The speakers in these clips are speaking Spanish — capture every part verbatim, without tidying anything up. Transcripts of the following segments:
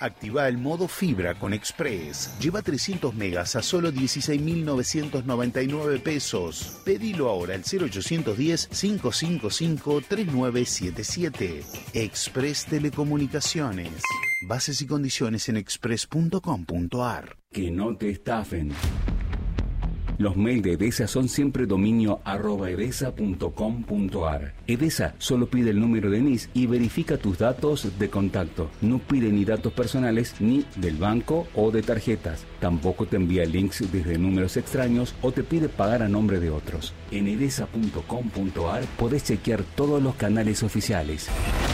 Activa el modo fibra con Express. Lleva trescientos megas a solo dieciséis mil novecientos noventa y nueve pesos. Pedilo ahora al cero ochocientos diez, cinco cinco cinco, tres nueve siete siete. Express Telecomunicaciones. Bases y condiciones en express punto com punto ar. Que no te estafen. Los mails de Edesa son siempre dominio arroba edesa punto com punto ar. Edesa solo pide el número de N I S y verifica tus datos de contacto. No pide ni datos personales ni del banco o de tarjetas. Tampoco te envía links desde números extraños o te pide pagar a nombre de otros. En edesa punto com punto ar podés chequear todos los canales oficiales.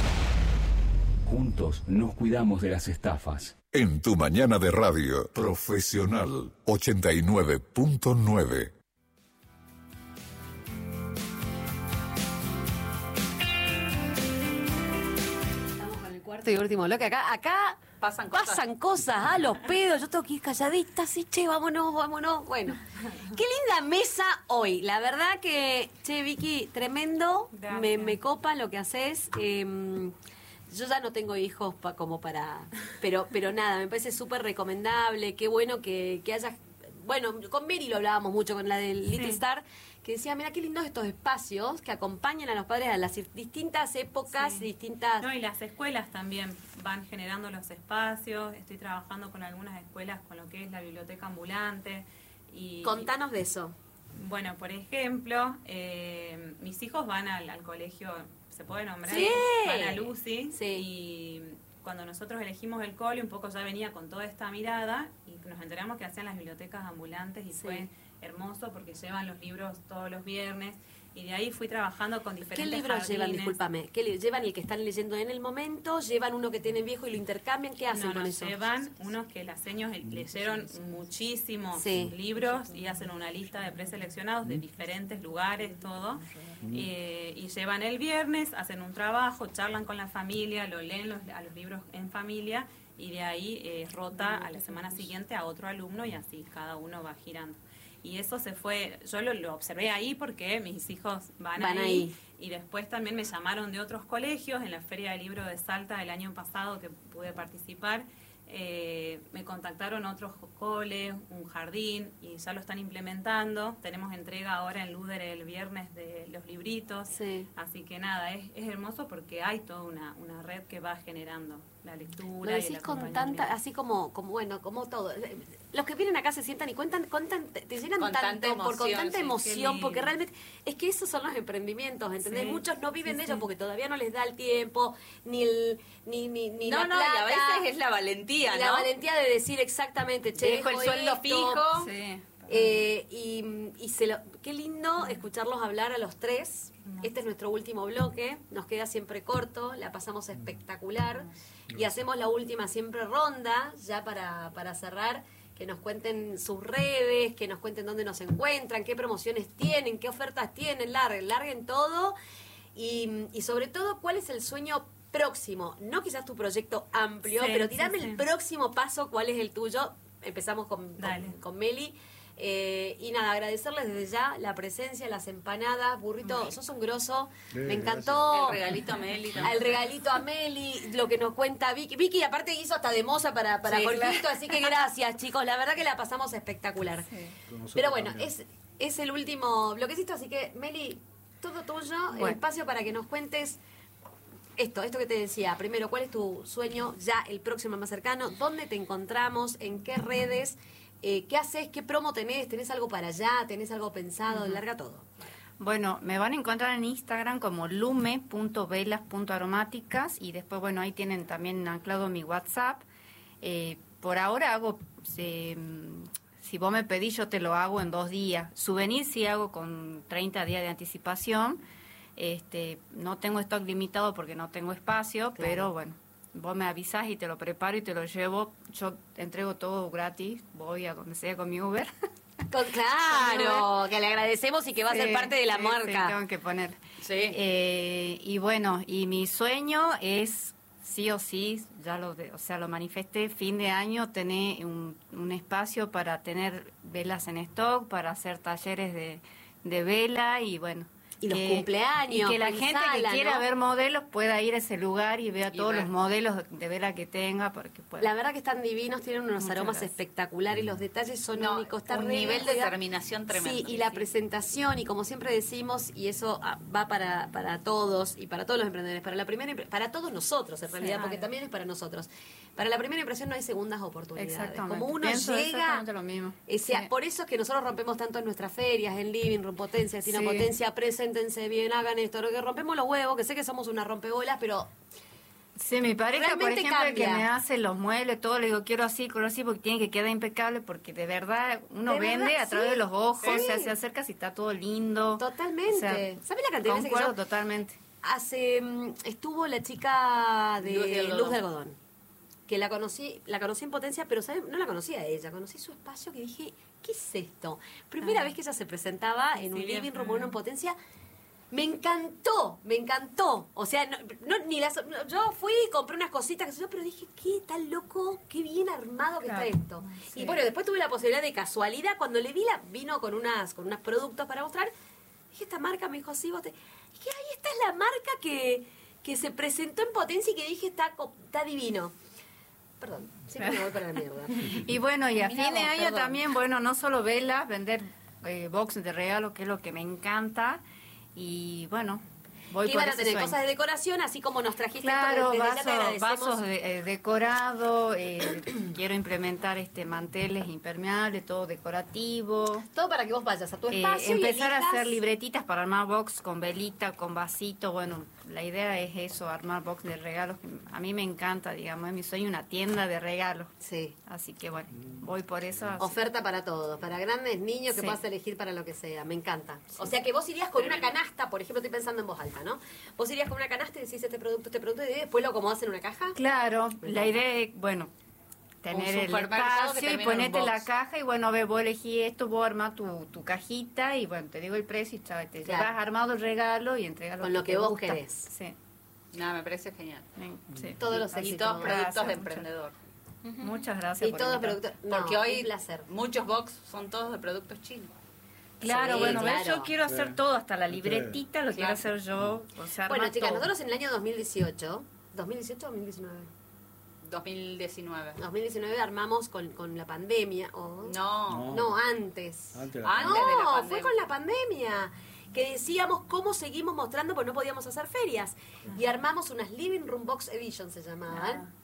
Juntos nos cuidamos de las estafas. En tu mañana de radio, Profesional ochenta y nueve punto nueve. Estamos con el cuarto y último bloque. Acá, acá pasan cosas, pasan cosas a los pedos. Yo tengo que ir calladita, así, che, vámonos, vámonos. Bueno, qué linda mesa hoy. La verdad que, che, Vicky, tremendo. Me, me copa lo que haces. Eh, Yo ya no tengo hijos pa, como para... Pero pero nada, me parece súper recomendable. Qué bueno que, que hayas... Bueno, con Mary lo hablábamos mucho, con la del Little sí. Star, que decía, mira qué lindos estos espacios que acompañan a los padres a las distintas épocas, sí. distintas... No, y las escuelas también van generando los espacios. Estoy trabajando con algunas escuelas con lo que es la biblioteca ambulante. Y Contanos de eso. Bueno, por ejemplo, eh, mis hijos van al, al colegio... se puede nombrar, sí. van a Lucy, sí. y cuando nosotros elegimos el cole un poco ya venía con toda esta mirada y nos enteramos que hacían las bibliotecas ambulantes y sí. fue hermoso porque llevan los libros todos los viernes y de ahí fui trabajando con diferentes ¿Qué libros jardines. llevan? Discúlpame, ¿qué li- llevan el que están leyendo en el momento? ¿Llevan uno que tienen viejo y lo intercambian? ¿Qué hacen no, con no, eso? Llevan unos que las seños leyeron muchísimos sí. libros y hacen una lista de preseleccionados de diferentes lugares, todo. Eh, y llevan el viernes, hacen un trabajo, charlan con la familia, lo leen los, a los libros en familia y de ahí eh, rota a la semana siguiente a otro alumno y así cada uno va girando. Y eso se fue, yo lo, lo observé ahí porque mis hijos van, van ahí, ahí. Y después también me llamaron de otros colegios, en la Feria del Libro de Salta del año pasado que pude participar, eh, me contactaron otros coles, un jardín, y ya lo están implementando. Tenemos entrega ahora en Luder el viernes de los libritos, sí. así que nada, es, es hermoso porque hay toda una, una red que va generando la lectura. Lo decís y el con tanta, así como, como bueno, como todo. Los que vienen acá se sientan y cuentan, cuentan te, te llenan con tanto, tanta por con emoción, tanta sí, emoción, porque realmente es que esos son los emprendimientos, ¿entendés? Sí, Muchos no viven sí, de ellos sí. porque todavía no les da el tiempo, ni el, ni, ni, ni no, la no, plata. y a veces es la valentía, y ¿no? la valentía de decir exactamente, che, dejo el sueldo esto, fijo. Sí. Eh, y, y se lo, qué lindo escucharlos hablar a los tres. Este es nuestro último bloque, nos queda siempre corto, la pasamos espectacular y hacemos la última siempre ronda ya para, para cerrar, que nos cuenten sus redes, que nos cuenten dónde nos encuentran, qué promociones tienen, qué ofertas tienen, larguen, larguen todo y, y sobre todo cuál es el sueño próximo, no quizás tu proyecto amplio, Sí, pero tirame sí, sí. el próximo paso, cuál es el tuyo. Empezamos con, Dale. con, con Meli. Eh, y nada, agradecerles desde ya la presencia, las empanadas. Burrito, Ay. sos un grosso. Sí, me encantó. El regalito a Meli también. Al regalito a Meli, lo que nos cuenta Vicky. Vicky, aparte, hizo hasta de moza para, para Sí, Jorgito, claro. así que gracias, chicos. La verdad que la pasamos espectacular. Pero bueno, es, es el último bloquecito, así que, Meli, todo tuyo. El Bueno. espacio para que nos cuentes esto, esto que te decía. Primero, ¿cuál es tu sueño ya el próximo más cercano? ¿Dónde te encontramos? ¿En qué redes? Eh, ¿Qué haces? ¿Qué promo tenés? ¿Tenés algo para allá? ¿Tenés algo pensado? Uh-huh. Larga todo. Bueno, me van a encontrar en Instagram como lume punto velas punto aromáticas y después, bueno, ahí tienen también anclado mi WhatsApp. Eh, por ahora hago, eh, si vos me pedís, yo te lo hago en dos días. Souvenir sí hago con treinta días de anticipación. Este, no tengo stock limitado porque no tengo espacio, claro. Pero bueno, vos me avisás y te lo preparo y te lo llevo. Yo te entrego todo gratis, voy a donde sea con mi Uber. Con, claro, que le agradecemos y que va sí, a ser parte de la sí, marca. Sí, tengo que poner. Sí. Eh, y bueno, y mi sueño es, sí o sí, ya lo, de, o sea, lo manifesté, fin de año tener un, un espacio para tener velas en stock, para hacer talleres de, de vela y bueno. Y los que- cumpleaños, y que la en gente sala, que quiera ¿no? ver modelos pueda ir a ese lugar y vea Y todos ver. los modelos de vela que tenga, porque pueda. La verdad que están divinos, tienen unos Muchas aromas gracias. espectaculares, los detalles son No, únicos. Está un re nivel bien de cuidado. terminación tremendo. Sí, y la presentación, y como siempre decimos, y eso ah, va para, para todos, y para todos los emprendedores, para la primera impre- para todos nosotros en realidad, Sí. porque también es para nosotros. Para la primera impresión no hay segundas oportunidades. Exactamente. Como uno Pienso llega, exactamente lo mismo. o sea, Sí. por eso es que nosotros rompemos tanto en nuestras ferias, en Living Room, Potencia, Sino Sí. Potencia, preséntense bien, hagan esto, lo que rompemos los huevos, que sé que somos una rompebolas, pero Sí, mi pareja, por Realmente ejemplo, el que cambia. me hace los muebles, todo, le digo, quiero así, quiero así, porque tiene que quedar impecable, porque de verdad uno De vende verdad, a través sí, de los ojos, sí. se hace acerca si está todo lindo. totalmente. O sea, ¿Sabes la cantidad de veces que concuerdo yo totalmente. hace mm, estuvo la chica de Luz de algodón. Luz de Algodón, que la conocí, la conocí en Potencia, pero ¿sabes? No la conocía a ella, conocí su espacio que dije, ¿qué es esto? Primera Ah. vez que ella se presentaba en un Sí, living room ajá. o uno en Potencia, me encantó, me encantó. O sea, no, no, ni las, no, yo fui y compré unas cositas, que sé yo, pero dije, qué tal loco, qué bien armado que Claro. está esto. Sí. Y bueno, después tuve la posibilidad de casualidad, cuando le vi la, vino con unas, con unos productos para mostrar, dije, esta marca, me dijo, sí, vos te... Dije, ay, esta es la marca que, que se presentó en Potencia y que dije, está, co- está divino. Perdón, siempre me voy para la mierda. Y bueno, y a fin de Terminamos, año perdón. también, bueno, no solo velas, vender eh, box de regalo, que es lo que me encanta. Y bueno, voy Que por iban a ese tener sueño. cosas de decoración, así como nos trajiste Claro, esto, que desde ya te vasos, agradecemos. vasos de, eh, decorados, eh, quiero implementar este manteles impermeables, todo decorativo. Todo para que vos vayas a tu Eh, espacio y empezar a elijas- hacer libretitas para armar box con velita, con vasito. Bueno, la idea es eso, armar box de regalos. Que a mí me encanta, digamos, es mi sueño, una tienda de regalos. Sí. Así que bueno, voy por eso. así. Oferta para todos, para grandes niños que Sí. puedas elegir para lo que sea, me encanta. O sea que vos irías con una canasta, por ejemplo, estoy pensando en voz alta, ¿no? Vos irías con una canasta y decís este producto, este producto, y después lo acomodás en una caja. Claro, la idea es, bueno, tener Un el supermercado que espacio y termina en un ponerte la box. caja y bueno, ve, vos elegí esto, vos armás tu, tu cajita y bueno, te digo el precio y chao, te Claro. llevas armado el regalo y entregas Con lo que te vos gusta. querés. Sí, No, me parece genial. sí. Todos los Y éxitos. todos productos Gracias, de muchas- emprendedor. Muchas gracias Y por todos invitarme. productos. No, Porque hoy un placer. muchos box son todos de productos chinos. Claro, Sí, bueno, ¿ves? claro. Yo quiero hacer Sí. todo, hasta la libretita lo quiero Claro. hacer yo. O sea, Bueno, armar chicas, todo. nosotros en el año dos mil dieciocho, ¿dos mil dieciocho o dos mil diecinueve? dos mil diecinueve. dos mil diecinueve armamos con, con la pandemia. o No. No, antes. Antes de la Antes no, de la fue pandemia. con la pandemia. Que decíamos cómo seguimos mostrando, porque no podíamos hacer ferias. Y armamos unas Living Room Box Edition, se llamaban. Ah.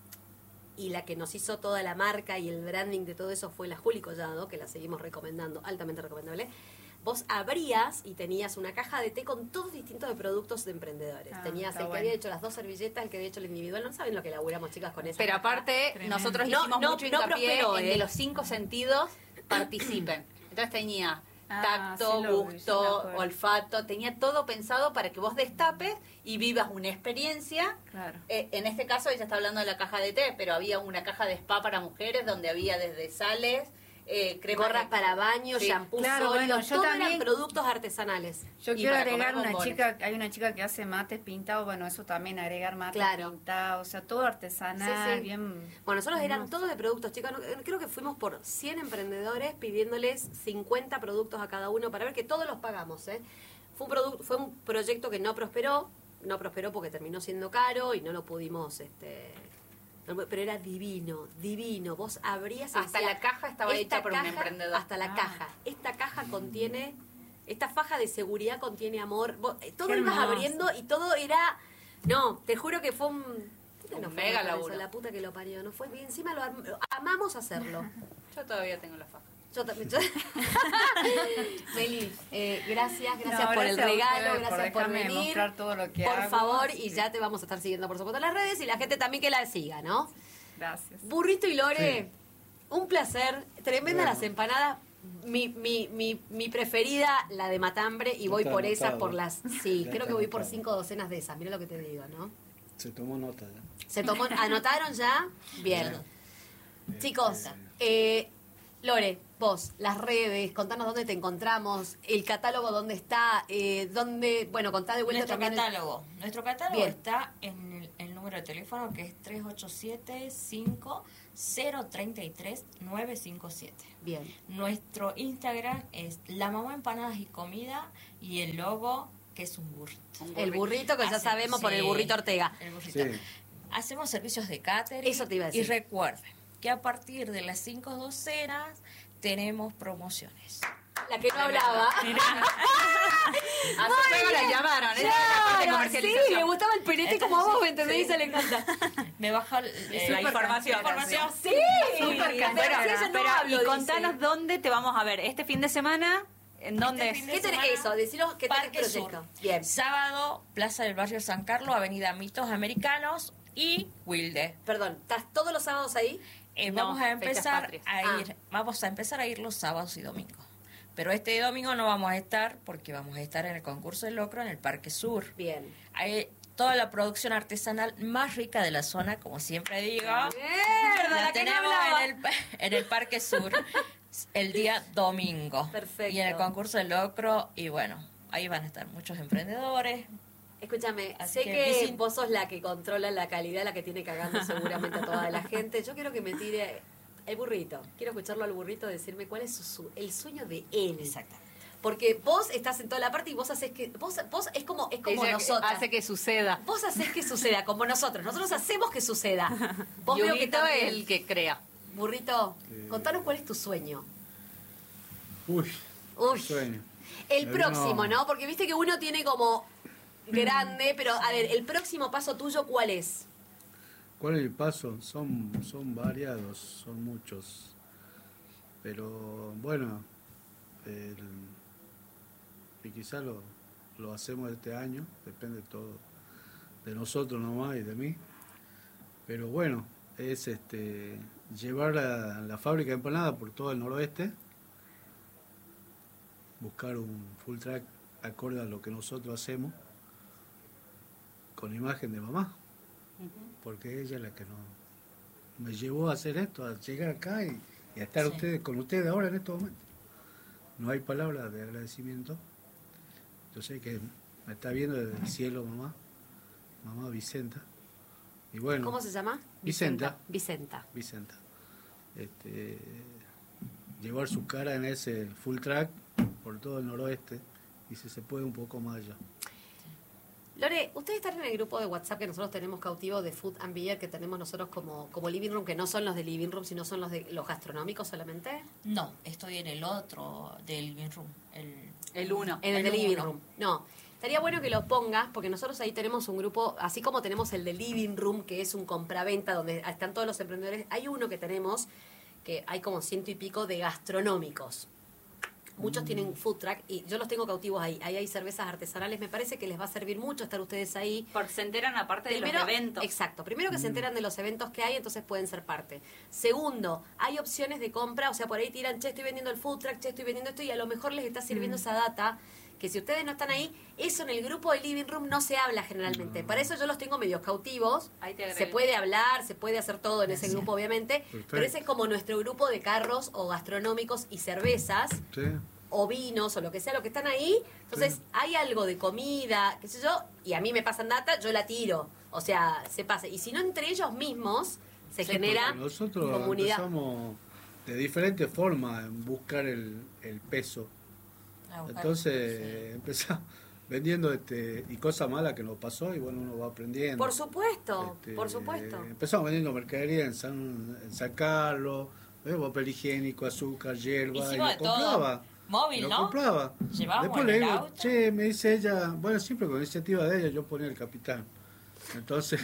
Y la que nos hizo toda la marca y el branding de todo eso fue la Juli Collado, que la seguimos recomendando, altamente recomendable. Vos abrías y tenías una caja de té con todos distintos de productos de emprendedores. Ah, tenías está el que bueno. había hecho las dos servilletas, el que había hecho el individual. No saben lo que laburamos, chicas, con eso. Pero aparte, Tremendo. nosotros No, hicimos no, mucho no hincapié prosperó, en ¿eh? que los cinco sentidos participen. Entonces tenía Ah, tacto, sí lo vi, sí me gusto, acuerdo. olfato, tenía todo pensado para que vos destapes y vivas una experiencia. Claro. Eh, en este caso ella está hablando de la caja de té, pero había una caja de spa para mujeres donde había desde sales, eh, cremas gorras de- para baño, Sí. shampoo Claro, sólido, bueno, yo todo también- eran productos artesanales. Yo Y quiero para agregar comer una bombones. chica, hay una chica que hace mates pintados, bueno, eso también, agregar mates Claro. pintados, o sea, todo artesanal, Sí, sí. bien... Bueno, nosotros eran hermoso. todos de productos, chicas. No- Creo que fuimos por cien emprendedores pidiéndoles cincuenta productos a cada uno para ver que todos los pagamos. ¿eh? Fue, un produ- fue un proyecto que no prosperó, no prosperó porque terminó siendo caro y no lo pudimos... este no- Pero era divino, divino. Vos abrías y Hasta decía, la caja estaba "Esta hecha por un caja- emprendedor". Hasta la Ah. caja. Esta caja contiene... Esta faja de seguridad contiene amor. Vos- eh, todo Qué ibas hermoso. abriendo y todo era... No, te juro que fue un... ¿por qué Un no fue mega con eso? laburo. La puta que lo parió, no fue bien. Encima lo arm- amamos hacerlo. Yo todavía tengo la faja. Yo también. yo- Meli, eh, gracias, gracias No, por el gracias a regalo, ustedes por gracias por, dejarme venir. mostrar todo lo que por hago, favor, así y que- ya te vamos a estar siguiendo por supuesto en las redes y la gente también que la siga, ¿no? Gracias. Burrito y Lore, Sí. un placer. Tremenda Bueno. las empanadas. Mi, mi, mi, mi preferida, la de matambre, y voy Está por esa, anotado. por las... Sí, Ya creo está que voy por anotado. cinco docenas de esas, mira lo que te digo, ¿no? Se tomó nota ya. ¿Se tomó, anotaron ya? Bien. Chicos, eh, Lore, vos, las redes, contanos dónde te encontramos, el catálogo dónde está, eh, dónde, bueno, contá de vuelta Nuestro también. catálogo. Nuestro catálogo Bien. está en el, el número de teléfono que es tres ocho siete, cinco cero tres tres, nueve cinco siete. Bien, Nuestro Instagram es La Mamá Empanadas y Comida y el logo que es un burrito. Un el burrito que ya Hace- sabemos por sí, el burrito Ortega. El burrito. Sí. Hacemos servicios de catering. Eso te iba a decir. Y recuerden que a partir de las cinco docenas tenemos promociones. La que no hablaba. A su juego la llamaron, esa es la parte de Claro, sí, comercialización. le gustaba el penete como a vos, ¿me entendés? Y se le encanta. Me baja el- eh, La información. información. Sí, Súper pero cantera. si ella no Pero, hablo, y dice. contanos dónde te vamos a ver. Este fin de semana, ¿en dónde Este es? fin de ¿Qué tenés semana, eso? Decinos qué tenés Parque proyecto. Sur. Bien. Sábado, Plaza del Barrio San Carlos, Avenida Mitos Americanos y Wilde. Perdón, ¿estás todos los sábados ahí? Eh, No, vamos a fechas empezar patrias. a Ah. ir, vamos a empezar a ir los sábados y domingos. Pero este domingo no vamos a estar porque vamos a estar en el concurso del locro en el Parque Sur. Bien. Hay toda la producción artesanal más rica de la zona, como siempre digo. Mierda, La la que no tenemos hablaba. en el, pa- en el Parque Sur el día domingo. Perfecto. Y en el concurso del locro, y bueno, ahí van a estar muchos emprendedores. Escúchame, Así sé que que visiten. vos sos la que controla la calidad, la que tiene cagando seguramente a toda la gente. Yo quiero que me tire el burrito. Quiero escucharlo al burrito decirme cuál es su, su- el sueño de él. Exactamente. Porque vos estás en toda la parte y vos haces que... Vos, vos es como, es como Ella nosotros. hace que suceda. Vos haces que suceda, como nosotros. Nosotros hacemos que suceda. Vos Y veo que Huguito también... es el que crea. Burrito, contanos cuál es tu sueño. Uy, Uy. sueño. El Pero próximo, no. ¿no? Porque viste que uno tiene como grande, pero a ver, el próximo paso tuyo, ¿cuál es? ¿Cuál es el paso? Son, son variados, son muchos. Pero bueno, el- y quizá lo, lo hacemos este año, depende todo de nosotros nomás y de mí. Pero bueno, es este llevar la, la fábrica de empanada por todo el noroeste, buscar un full track acorde a lo que nosotros hacemos, con imagen de mamá, porque ella es la que no, me llevó a hacer esto, a llegar acá y, y a estar Sí. ustedes con ustedes ahora en estos momentos. No hay palabras de agradecimiento. Yo sé que me está viendo desde el cielo mamá, mamá Vicenta. Y bueno, ¿Cómo se llama? Vicenta. Vicenta. Vicenta. Este, llevar su cara en ese full track por todo el noroeste y si se puede un poco más allá. Lore, ¿ustedes están en el grupo de WhatsApp que nosotros tenemos cautivo de Food and Beer, que tenemos nosotros como, como Living Room, que no son los de Living Room, sino son los de los gastronómicos solamente? No, estoy en el otro del living room. El, El uno. En el El de Living uno. Room. No. Estaría bueno que lo pongas, porque nosotros ahí tenemos un grupo, así como tenemos el de Living Room, que es un compraventa donde están todos los emprendedores, hay uno que tenemos, que hay como ciento y pico de gastronómicos. Muchos tienen food truck y yo los tengo cautivos ahí. Ahí hay cervezas artesanales. Me parece que les va a servir mucho estar ustedes ahí. Porque se enteran aparte de Primero, los eventos. Exacto. Primero que se enteran de los eventos que hay, entonces pueden ser parte. Segundo, hay opciones de compra, o sea, por ahí tiran, che, estoy vendiendo el food truck, che, estoy vendiendo esto, y a lo mejor les está sirviendo esa data, que si ustedes no están ahí, eso en el grupo de Living Room no se habla generalmente. Para eso yo los tengo medios cautivos. Ahí te Se agregué. puede hablar, se puede hacer todo en ese grupo, obviamente. Perfecto. Pero ese es como nuestro grupo de carros o gastronómicos y cervezas ¿Sí? o vinos o lo que sea, lo que están ahí. Entonces, Sí. hay algo de comida, qué sé yo, y a mí me pasan data, yo la tiro. O sea, se pasa. Y si no, entre ellos mismos se genera Porque nosotros comunidad. empezamos de diferentes formas en buscar el, el peso. a buscar- Entonces empezamos vendiendo este y cosas malas que nos pasó y bueno, uno va aprendiendo. Por supuesto, Este, por supuesto. Empezamos vendiendo mercadería en San, en San Carlos, eh, papel higiénico, azúcar, hierba, y Hicimos lo de todo. compraba. Móvil, lo ¿no? compraba. Llevábamos Después en le el digo, auto. che, me dice ella, bueno, siempre con iniciativa de ella, yo ponía el capitán. Entonces,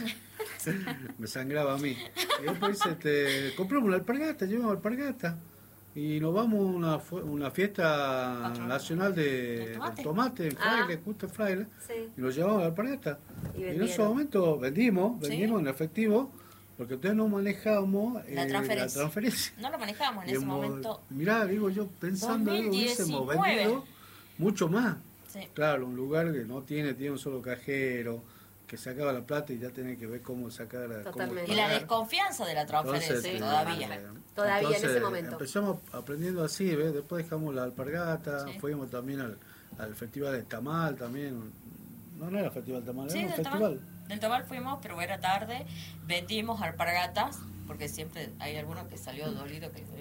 me sangraba a mí. Y después dice, este, compramos una alpargata, llevamos alpargata. Y nos vamos a una, fu- una fiesta Patronal. nacional de, ¿De del tomate? tomate, en Ah. Fraile, justo en Fraile. Sí. Y nos llevamos a la alpargata. Y Y, en ese vendieron. momento vendimos, Sí. vendimos en efectivo, porque entonces no manejábamos La eh, transferencia. la transferencia. No lo manejábamos en Y ese hemos- momento. Mirá, digo yo, pensando, digo, hubiésemos dos mil diecinueve. vendido mucho más. Sí. Claro, un lugar que no tiene, tiene un solo cajero, que sacaba la plata y ya tenía que ver cómo sacar, cómo Totalmente. Y la pagar. desconfianza de la transferencia Entonces, todavía. eh, Todavía en entonces, ese momento. Empezamos aprendiendo así, ¿ves? Después dejamos la alpargata, Sí. fuimos también al, al festival del tamal también. No, no era festival tamal, Sí, era un del festival. Tomal, del Tomal fuimos, pero era tarde. Vendimos alpargatas, porque siempre hay alguno que salió dolido, que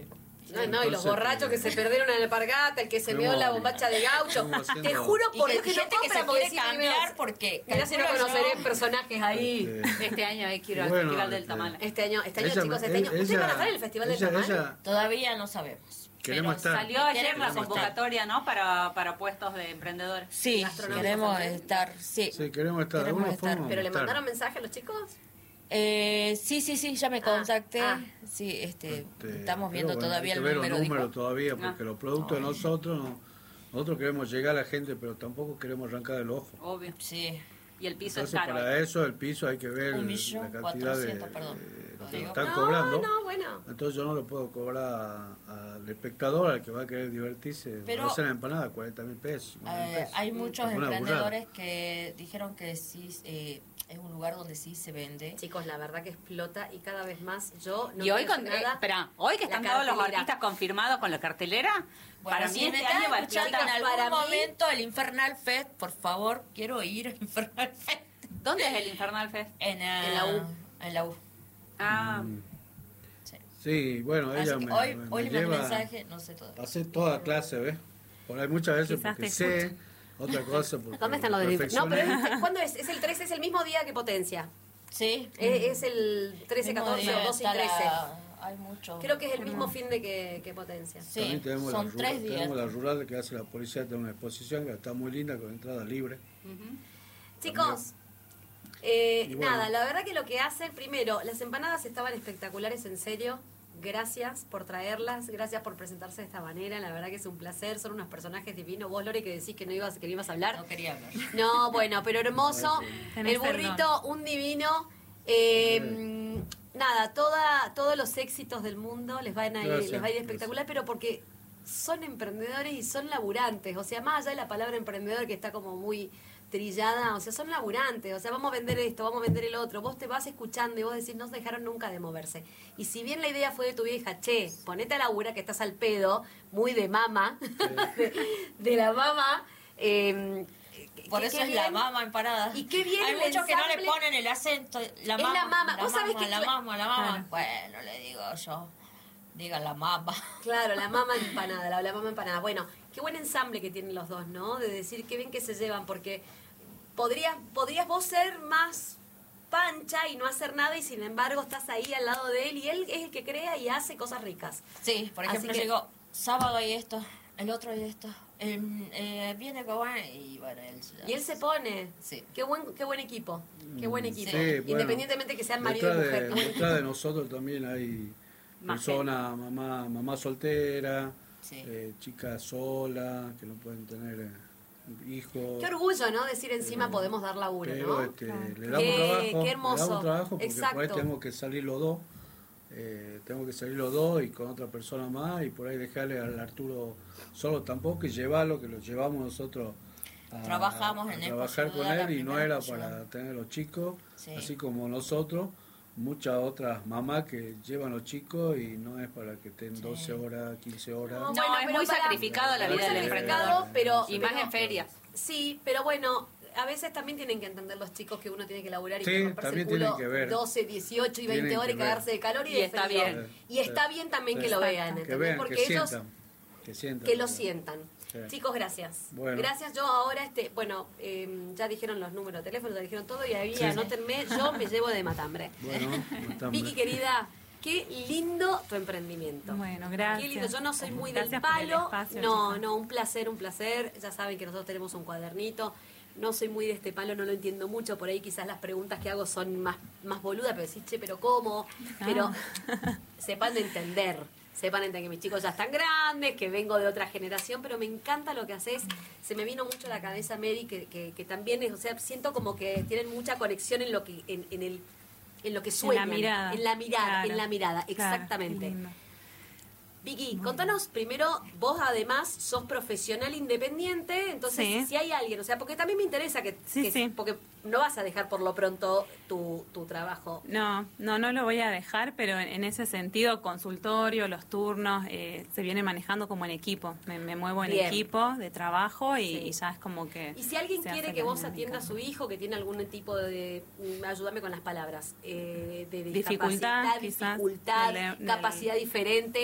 No, no, y los borrachos que se perdieron en el Alpargata, el que se meó en la bombacha de Gaucho. Te juro por Dios que no compran porque sí cambiar porque ya se no conoceré personajes ahí. Este, este año hay que ir al Bueno, Festival del este, Tamal. Este año, este año Ella- chicos, este año. ella- ¿Ustedes van a estar en el Festival ella- del Tamal? ella- Todavía no sabemos. Queremos Pero estar. salió ayer Queremos la estar. convocatoria, ¿no? Para, para puestos de emprendedores. Sí, Gastronómicos queremos también. estar, sí. Sí, queremos estar. De Queremos alguna estar. forma ¿Pero le estar. mandaron mensaje a los chicos? Eh, sí, sí, sí, ya me contacté. ah. Sí, este, Este, estamos pero viendo bueno, todavía hay el que ver número. los dijo. números todavía, porque Ah. los productos de nosotros, no- nosotros queremos llegar a la gente, pero tampoco queremos arrancar el ojo. Obvio. Sí. Y el piso Entonces, es caro. para eso, el piso hay que ver Un la millón cantidad de, cuatrocientos, perdón. de lo que Digo. nos están No, cobrando. no, bueno. Entonces yo no lo puedo cobrar al espectador, al que va a querer divertirse. Pero- Va a hacer la empanada, cuarenta mil pesos. cincuenta mil Eh, pesos. hay muchos Es una burrada. emprendedores que dijeron que sí, eh, es un lugar donde sí se vende. Chicos, la verdad que explota y cada vez más yo no y hoy, quiero con, hacer eh, nada. espera, hoy que La están todos los cartelera. artistas confirmados con la cartelera, Bueno, para si mí me este están año va a escuchando explotar. en algún Para mí- momento el Infernal Fest, por favor, quiero ir al Infernal Fest. ¿Dónde es el Infernal Fest? En, ah, En la U. En la U. Ah, Sí. Sí, bueno, Así ella que me, hoy, me- hoy me le mandé lleva mensaje, no sé todavía. a hacer toda clase, ¿ves? Por ahí muchas veces Quizás porque te sé, otra cosa porque ¿Dónde están los de No, perfeccioné. pero este- ¿cuándo es? Es el trece, es el mismo día que Potencia. Sí. Es, es el trece, Mismo catorce día o doce y está la- trece. Hay mucho. Creo que es el mismo fin de que, que Potencia. Sí, También tenemos son la tres rural, días. tenemos la rural que hace la policía, tiene una exposición que está muy linda con entrada libre. Chicos, eh, Y bueno. nada, la verdad que lo que hacen, primero, las empanadas estaban espectaculares, en serio. Gracias por traerlas, gracias por presentarse de esta manera, la verdad que es un placer, son unos personajes divinos. Vos, Lore, que decís que no ibas, que no ibas a hablar. No quería hablar. No, bueno, pero hermoso. Tenés El burrito, perdón. un divino. Eh, nada, toda, todos los éxitos del mundo les van a ir, Gracias, les va a ir gracias. espectacular, pero porque son emprendedores y son laburantes. O sea, más allá de la palabra emprendedor que está como muy trillada, o sea, son laburantes. O sea, vamos a vender esto, vamos a vender el otro. Vos te vas escuchando y vos decís, no se dejaron nunca de moverse. Y si bien la idea fue de tu vieja, che, ponete a laburar que estás al pedo, muy de mama, de, de la mama. eh, Por qué- eso qué es la bien. mama empanada. Y qué bien Hay el muchos que no le ensamble. ponen el acento. La Es mama, la mama. La Vos sabés mama, que la cla- mama, la mama. Claro. Bueno, le digo yo. Diga la mama. Claro, la mama empanada, la, la mama empanada. Bueno, qué buen ensamble que tienen los dos, ¿no? De decir qué bien que se llevan, porque podrías, podrías vos ser más pancha y no hacer nada y sin embargo estás ahí al lado de él y él es el que crea y hace cosas ricas. Sí, por Así ejemplo, que- llegó sábado hay esto, el otro hay esto. El, eh, viene con y bueno, él ya- Y él se pone. Sí. Qué buen, qué buen equipo. Qué buen equipo. Sí, bueno, Independientemente que sean marido y detrás mujer. de, ¿no? detrás de nosotros también hay Más personas, mamá, mamá soltera, Sí. eh, chicas solas, que no pueden tener eh, hijos. Qué orgullo, ¿no? Decir encima Eh, podemos dar laburo, Pero ¿no? este, Claro. le damos Qué- trabajo, qué hermoso. le damos trabajo porque por ahí Exacto. tenemos que salir los dos, eh, tenemos que salir los dos y con otra persona más y por ahí dejarle al Arturo solo tampoco y llevarlo, que lo llevamos nosotros a, Trabajamos a en él, trabajar por con ayudar a él la y no primera era persona. para tener los chicos, Sí. así como nosotros, muchas otras mamás que llevan los chicos y no es para que estén doce horas, quince horas. No, No, es pero muy para- sacrificado la muy vida del sacrificado, emprendedor. pero, Y más pero- en ferias. Sí, pero bueno, a veces también tienen que entender los chicos que uno tiene que laburar y Sí, que romperse el también culo tienen que ver. doce, dieciocho y veinte Tienen horas y que ver. cagarse de calor y, Y de está frío. bien. Y está bien también Sí. que lo Exacto. vean, Que ¿entendés? vean, Porque que ellos sientan, que sientan. que lo sientan. Sí. Chicos, gracias. Bueno. Gracias. Yo ahora, este, bueno, eh, ya dijeron los números de teléfono, ya dijeron todo y ahí Sí. anótenme, yo me llevo de matambre. Bueno, matamos. Vicky, querida, qué lindo tu emprendimiento. Bueno, gracias. Qué lindo, yo no soy muy Gracias del por el palo. espacio, No, chicas. no, un placer, un placer. Ya saben que nosotros tenemos un cuadernito. No soy muy de este palo, no lo entiendo mucho. Por ahí quizás las preguntas que hago son más, más boludas, pero decís, che, pero ¿cómo? Pero Ah. sepan de entender. Sepan entender que mis chicos ya están grandes, que vengo de otra generación, pero me encanta lo que haces. Se me vino mucho a la cabeza, Mary, que, que, que también es, o sea, siento como que tienen mucha conexión en lo que, en, en el en lo que sueñan. mirada. En la mirada, Claro. en la mirada, Claro, exactamente. qué lindo. Vicky, contanos primero, vos además sos profesional independiente, entonces Sí. si hay alguien, o sea, porque también me interesa que, Sí, que- sí. porque no vas a dejar por lo pronto tu, tu trabajo. No, no, no lo voy a dejar, pero en, en ese sentido, consultorio, los turnos, eh, se viene manejando como en equipo. Me, me muevo en Bien. equipo de trabajo y, Sí. y ya es como que... Y si alguien se quiere hace que la vos dinámica. atiendas a su hijo que tiene algún tipo de, mm, ayúdame con las palabras, eh, de Dificultad, discapacidad, quizás, dificultad, del- del- capacidad diferente, Exacto.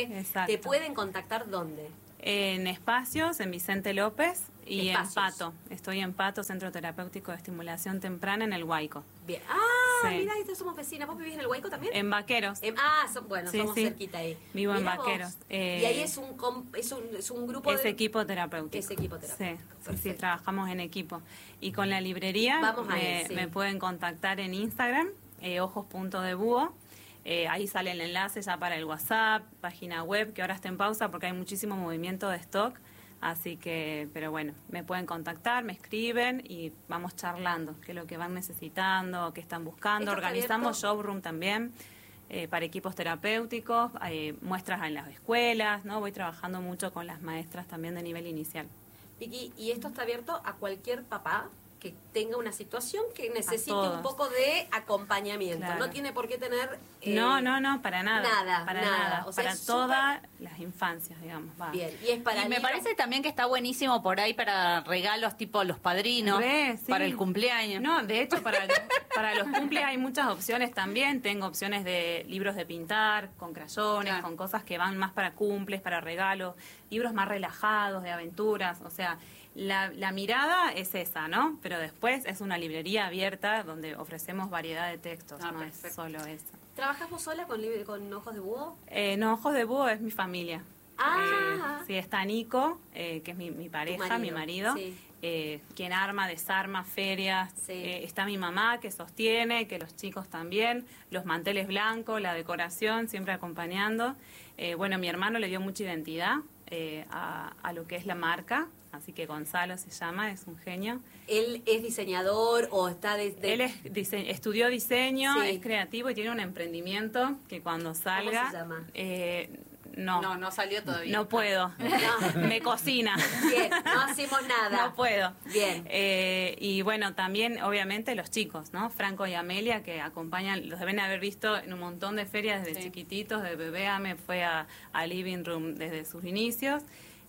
Exacto. ¿Te pueden contactar dónde? En Espacios, en Vicente López y Espacios. en Pato. Estoy en Pato, Centro Terapéutico de Estimulación Temprana en el Huayco. Bien. Ah, Sí. mira, estos somos vecinas. ¿Vos vivís en el Huayco también? En Vaqueros. Em, ah, son- bueno, Sí, somos sí. cerquita ahí. Vivo en Mirá vos. Vaqueros. Eh, y ahí es un, com- es un, es un grupo Es de... equipo terapéutico. Es equipo terapéutico. Sí, sí, sí, trabajamos en equipo. Y con la librería Vamos a me, ir, sí. me pueden contactar en Instagram, eh, ojos punto de búho. Eh, ahí sale el enlace ya para el WhatsApp, página web, que ahora está en pausa porque hay muchísimo movimiento de stock. Así que, pero bueno, me pueden contactar, me escriben y vamos charlando qué es lo que van necesitando, qué están buscando. ¿Esto está Organizamos abierto? showroom también. Eh, para equipos terapéuticos, eh, muestras en las escuelas, ¿no? Voy trabajando mucho con las maestras también de nivel inicial. Vicky, ¿y esto está abierto a cualquier papá que tenga una situación que necesite todos. un poco de acompañamiento? Claro. No tiene por qué tener... eh, No, no, no, para nada. nada, para nada. nada. O sea, para es todas las infancias, digamos. Va. Bien, y es para Y me niños- parece también que está buenísimo por ahí para regalos tipo los padrinos, Re, sí. para el cumpleaños. No, de hecho, para, para los cumples hay muchas opciones también. Tengo opciones de libros de pintar, con crayones, Claro. con cosas que van más para cumples, para regalos, libros más relajados, de aventuras. O sea, la, la mirada es esa, ¿no? Pero después es una librería abierta donde ofrecemos variedad de textos, Ah, no es perfecto. solo eso. ¿Trabajas vos sola con, lib- con ojos de búho? Eh, no, Ojos de Búho es mi familia. Ah. Eh, sí, está Nico, eh, que es mi, mi pareja, mi marido, sí. eh, quien arma, desarma ferias. Sí. Eh, está mi mamá, que sostiene, que los chicos también, los manteles blancos, la decoración, siempre acompañando. Eh, bueno, mi hermano le dio mucha identidad eh, a, a lo que es la marca, así que Gonzalo se llama, es un genio. ¿Él es diseñador o está de...? de- Él es dise- estudió diseño, Sí. es creativo y tiene un emprendimiento que cuando salga... se llama? eh, no, No, no salió todavía. no puedo. No. Me cocina. Bien, no hacemos nada. No puedo. Bien. Eh, y bueno, también obviamente los chicos, ¿no? Franco y Amelia, que acompañan, los deben haber visto en un montón de ferias desde Sí. chiquititos, de bebé me fue a, a Living Room desde sus inicios.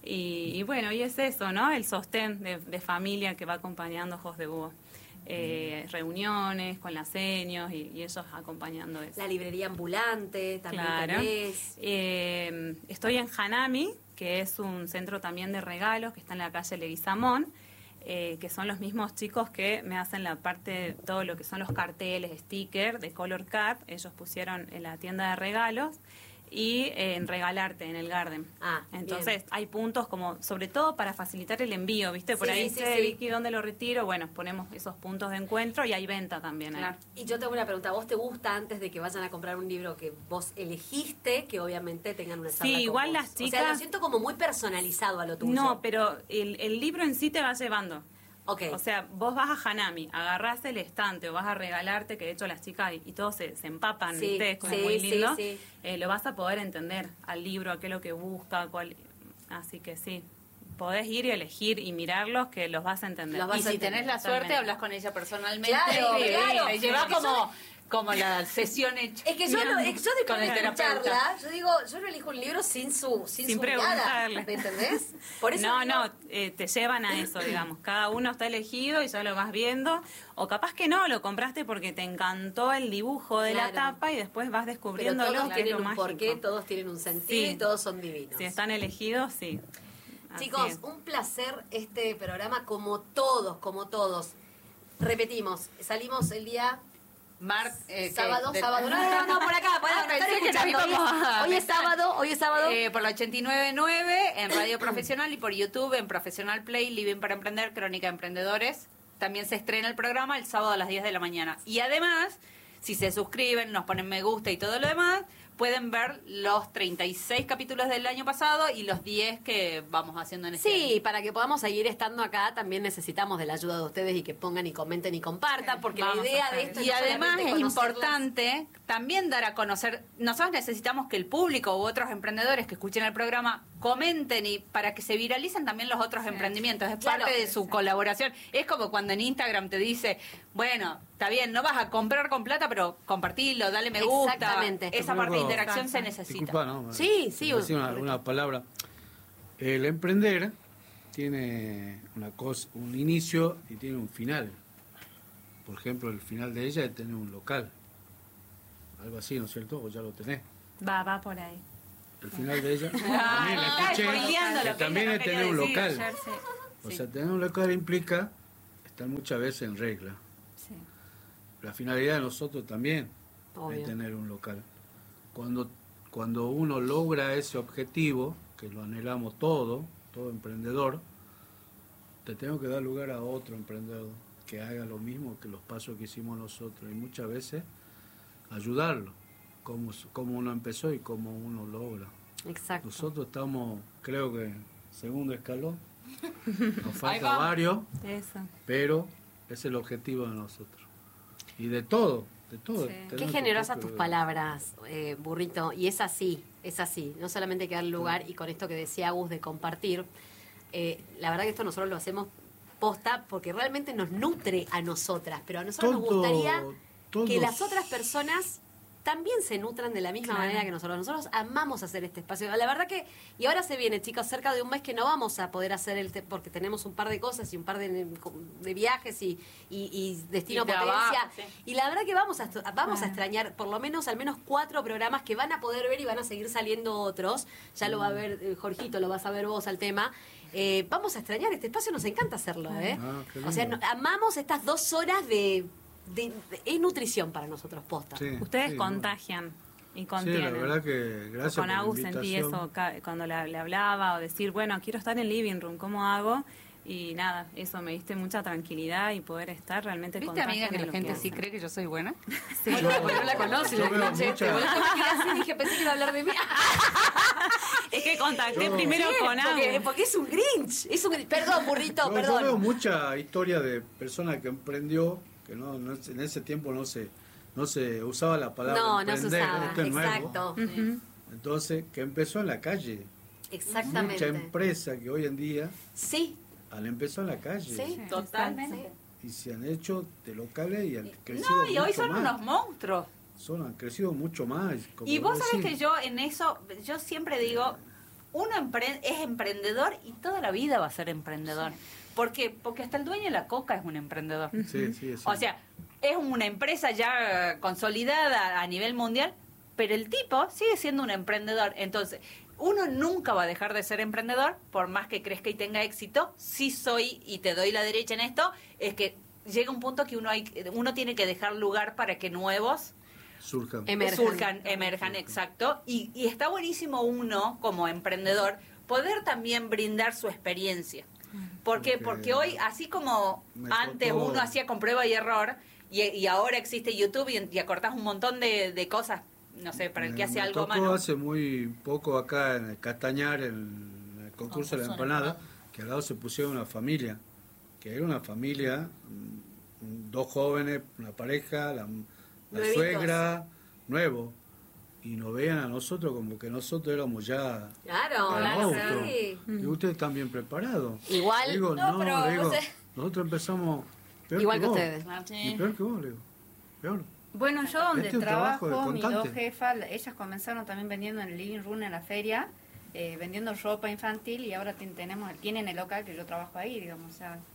Y, y bueno, y es eso, ¿no? El sostén de, de familia que va acompañando Ojos de Búho. Eh, reuniones con las seños y, y ellos acompañando eso. La librería ambulante también Claro. tenés. Eh, estoy en Hanami, que es un centro también de regalos que está en la calle Leguizamón, eh, que son los mismos chicos que me hacen la parte de todo lo que son los carteles, stickers de Color Card. Ellos pusieron en la tienda de regalos y eh, en Regalarte, en el Garden. Ah, Entonces bien. hay puntos como, sobre todo para facilitar el envío, ¿viste? Por Sí, ahí sí, sé, sí. Vicky, ¿dónde lo retiro? Bueno, ponemos esos puntos de encuentro y hay venta también ahí. Claro. Y yo tengo una pregunta. ¿Vos te gusta antes de que vayan a comprar un libro que vos elegiste, que obviamente tengan una charla Sí, con igual vos? las O sea, chicas- lo siento como muy personalizado a lo tuyo. No, pero el, el libro en sí te va llevando. Ok. O sea, vos vas a Hanami, agarrás el estante o vas a Regalarte, que de hecho las chicas y, y todos se, se empapan, Sí, ¿viste? Es como sí, muy sí, lindo. sí. Eh, lo vas a poder entender al libro, a qué es lo que busca, cuál... Así que sí, podés ir y elegir y mirarlos que los vas a entender. Los vas Y a si entender, tenés la totalmente. suerte, hablas con ella personalmente. Claro, y claro. te lleva Sí. como, como la sesión hecha. Es que yo, lo, es que yo después con el de terapeuta. escucharla, yo digo, yo no elijo un libro sin su, sin Sin su mirada, preguntarle. ¿me entendés? Por eso no, digo- no, eh, te llevan a eso, digamos. Cada uno está elegido y ya lo vas viendo. O capaz que no, lo compraste porque te encantó el dibujo de la Claro. tapa y después vas Pero descubriéndolo, todos que es tienen lo un mágico. porqué, todos tienen un sentido Sí. y todos son divinos. Si están elegidos, sí. Así Chicos, es. un placer este programa, como todos, como todos. Repetimos, salimos el día Mar, eh, que- sábado, de- sábado. No, no, no, por acá, por acá, Ah, me están pensé que nos escuchando. Hoy es- íbamos a Hoy es meter. sábado, hoy es sábado. Eh, por la ochenta y nueve punto nueve en Radio Profesional y por YouTube en Profesional Play, Living para Emprender, Crónica de Emprendedores. También se estrena el programa el sábado a las diez de la mañana. Y además, si se suscriben, nos ponen me gusta y todo lo demás, pueden ver los treinta y seis capítulos del año pasado y los diez que vamos haciendo en este año. Sí, para que podamos seguir estando acá también necesitamos de la ayuda de ustedes y que pongan y comenten y compartan, porque Vamos la a idea hacer de esto Y no además solamente es conocerlas. importante también dar a conocer, nosotros necesitamos que el público u otros emprendedores que escuchen el programa comenten y para que se viralicen también los otros emprendimientos, es Claro. parte de su colaboración. Es como cuando en Instagram te dice, bueno, está bien, no vas a comprar con plata, pero compartilo, dale me gusta. Exactamente. Esa parte de Tampoco- interacción se necesita. Disculpa, ¿no? Sí, sí, Decir una, correcto. una palabra. El emprender tiene una cosa, un inicio y tiene un final. Por ejemplo, el final de ella es tener un local. Algo así, ¿no es cierto? O ya lo tenés. Va, va por ahí. el final de ella. Ah, también está escuché spoileando que lo que también ella es no tener un quería decir local. ayer, sí. O Sí. sea, tener un local implica estar muchas veces en regla. Sí. La finalidad de nosotros también Obvio. es tener un local. Cuando, cuando uno logra ese objetivo, que lo anhelamos todo, todo emprendedor, te tengo que dar lugar a otro emprendedor que haga lo mismo que los pasos que hicimos nosotros y muchas veces ayudarlo, como, como uno empezó y como uno logra. Exacto. Nosotros estamos, creo que, segundo escalón, nos Ahí falta va. varios, Eso. pero es el objetivo de nosotros. Y de todo, de todo. Sí. Tenemos Qué tu generosas propio- tus palabras, eh, Burrito. Y es así, es así. No solamente hay que dar lugar, y con esto que decía Agus de compartir, eh, la verdad que esto nosotros lo hacemos posta porque realmente nos nutre a nosotras, pero a nosotros nos Todo- gustaría todos- que las otras personas también se nutran de la misma Claro. manera que nosotros. Nosotros amamos hacer este espacio. La verdad que, y ahora se viene, chicos, cerca de un mes que no vamos a poder hacer el, te- porque tenemos un par de cosas y un par de, de viajes y, y, y destino Y trabajo, potencia. sí. Y la verdad que vamos a, vamos a extrañar por lo menos al menos cuatro programas que van a poder ver y van a seguir saliendo otros. Ya lo va a ver eh, Jorgito, lo vas a ver vos al tema. Eh, vamos a extrañar este espacio, nos encanta hacerlo, ¿eh? Ah, qué O sea, lindo. no- amamos estas dos horas de, de, de- es nutrición para nosotros, posta. Sí, Ustedes sí, contagian y Sí, contienen. la verdad que gracias Con por la Agus sentí invitación. eso ca- cuando le, le hablaba o decir, bueno, quiero estar en living room, ¿cómo hago? Y nada, eso me diste mucha tranquilidad y poder estar realmente ¿Viste, contagian amiga, que de la lo gente que sí hacen. cree que yo soy buena? Sí, yo, porque no la conoce, yo la veo noche, mucha- este, boludo, yo me quedé así y dije, pensé que iba a hablar de mí. Es que contacté Yo- primero Sí, con porque, Agus. porque es un Grinch, es un Grinch. Perdón, burrito, Yo, yo perdón. veo mucha historia de personas que emprendió, que no, no en ese tiempo no se, no se usaba la palabra No, no se emprender, usaba, esto es nuevo. exacto. Ujú. Entonces, que empezó en la calle. Exactamente. Mucha empresa que hoy en día Sí, han empezado en la calle. sí, Totalmente. Y se han hecho de locales y han crecido No, y hoy mucho son más. unos monstruos. Son, han crecido mucho más. como Y vos sabés decís. que yo en eso, yo siempre digo, uno empre- es emprendedor y toda la vida va a ser emprendedor. ¿Por qué? Porque hasta el dueño de la coca es un emprendedor. Sí, sí, sí. O sea, es una empresa ya eh, consolidada a nivel mundial, pero el tipo sigue siendo un emprendedor. Entonces, uno nunca va a dejar de ser emprendedor, por más que crezca y tenga éxito. Sí soy, y te doy la derecha en esto, es que llega un punto que uno, hay, uno tiene que dejar lugar para que nuevos surjan. Emerjan. surjan, emerjan, exacto. Y, y está buenísimo uno, como emprendedor, poder también brindar su experiencia. ¿Por qué? Porque Porque hoy, así como me antes tocó- uno hacía con prueba y error, y, y ahora existe YouTube y, y acortás un montón de, de cosas, no sé, para el que Me- hace me algo a tocó mano. hace muy poco acá en el Castañar, en el concurso de la empanada, que al lado se pusieron una familia, que era una familia, mm, dos jóvenes, una pareja, la, la Nuevitos. suegra, nuevo, y nos veían a nosotros como que nosotros éramos ya claro, el claro, monstruo. sí. Y ustedes están bien preparados. Igual- Digo, No, no, pero, le digo, no sé. nosotros empezamos peor Igual que vos. ustedes. Y peor que vos, le digo. Peor. Bueno, yo donde Este es un trabajo trabajo, de mis dos constante. jefas, ellas comenzaron también vendiendo en el living room en la feria, eh, vendiendo ropa infantil y ahora ten- tenemos tienen el local que yo trabajo ahí, digamos, o sea,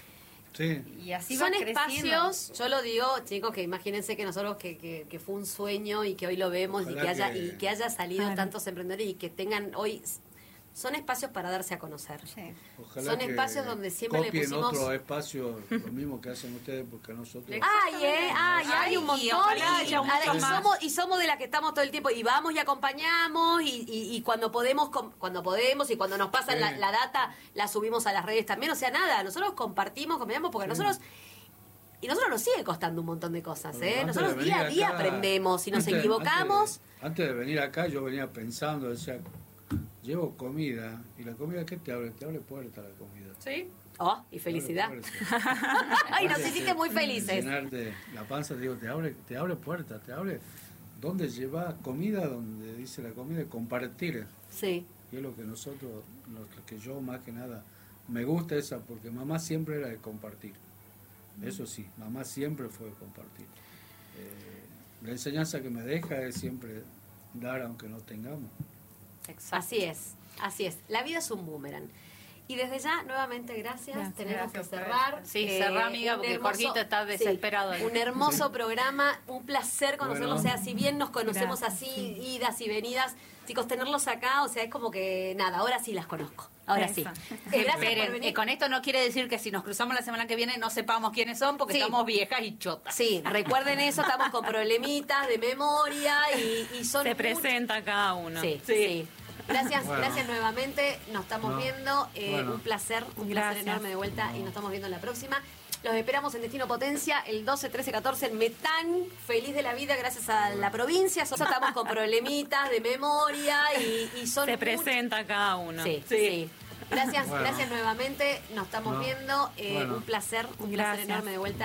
Sí. y así Son va creciendo. espacios, yo lo digo, chicos, que imagínense que nosotros que, que, que fue un sueño y que hoy lo vemos y Ojalá que haya que- y que haya salido Claro. tantos emprendedores y que tengan hoy son espacios para darse a conocer. Sí. Ojalá Son que espacios donde siempre le copien pusimos- otro espacio, lo mismo que hacen ustedes, porque nosotros... Ay, eh, ay, hay un Ay, montón. y ojalá Y, haya mucho y más. somos, y somos de las que estamos todo el tiempo y vamos y acompañamos y, y, y cuando podemos com- cuando podemos y cuando nos pasan Sí. la, la data la subimos a las redes también. O sea, nada, nosotros compartimos, acompañamos porque nosotros y nosotros nos sigue costando un montón de cosas, ¿eh? Antes Nosotros de día a venir día acá- aprendemos y nos antes- equivocamos. Antes, antes de venir acá yo venía pensando, decía, llevo comida, y la comida, ¿qué te abre? Te abre puerta la comida. ¿Sí? Oh, y Te felicidad. abre puerta. Ay, nos Aparte hiciste de- muy felices. Llenarte la panza, te digo, te abre, te abre puerta, te abre... ¿Dónde lleva comida? Donde dice la comida, compartir. Sí. Y es lo que nosotros, lo que yo más que nada, me gusta esa, porque mamá siempre era de compartir. Eso sí, mamá siempre fue de compartir. Eh, la enseñanza que me deja es siempre dar aunque no tengamos. Así es, así es. La vida es un boomerang. Y desde ya, nuevamente, gracias. Gracias. Tenemos Gracias que por cerrar. Sí, cerrá, amiga, un porque Jorgito está desesperado. sí, un hermoso programa, un placer conocerlo. Bueno. O sea, si bien nos conocemos Gracias, así, sí. idas y venidas, chicos, tenerlos acá, o sea, es como que, nada, ahora sí las conozco. Ahora sí. Eso. Eh, gracias Esperen, por venir. eh, con esto no quiere decir que si nos cruzamos la semana que viene no sepamos quiénes son, porque Sí. estamos viejas y chotas. Sí, recuerden eso, estamos con problemitas de memoria y, y son Se muchos- presenta cada uno. Sí, sí. Gracias, Bueno. gracias nuevamente. Nos estamos No. viendo. Eh, Bueno. Un placer, un placer Gracias. enorme de vuelta y nos estamos viendo en la próxima. Los esperamos en Destino Potencia el doce, trece, catorce en Metán. Feliz de la vida gracias a la provincia. Nosotros estamos con problemitas de memoria y, y son Se muchos- presenta cada uno. Sí, sí. Gracias, Bueno. gracias nuevamente. Nos estamos No. viendo. Eh, Bueno. Un placer, un placer Gracias. enorme de vuelta.